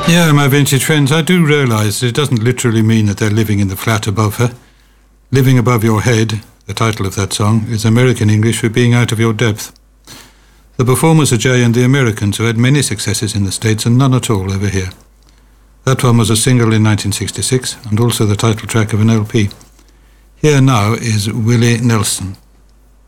Yeah, my vintage friends, I do realise that it doesn't literally mean that they're living in the flat above her. Living above your head, the title of that song, is American English for being out of your depth. The performers are Jay and the Americans, who had many successes in the States and none at all over here. That one was a single in 1966 and also the title track of an LP. Here now is Willie Nelson.